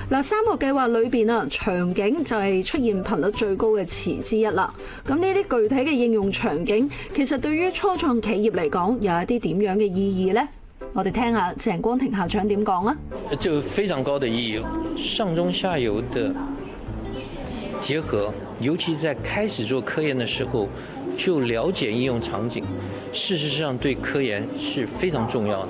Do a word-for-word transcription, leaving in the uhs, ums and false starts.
嗱，三個計劃裏邊啊，場景就係出現頻率最高嘅詞之一啦。咁呢啲具體嘅應用場景，其實對於初創企業嚟講，有一啲點樣嘅意義呢？我哋聽下鄭光庭校長點講啊。 就非常高的意義，上中下游的結合，尤其在開始做科研的時候，就了解應用場景，事實上對科研是非常重要的。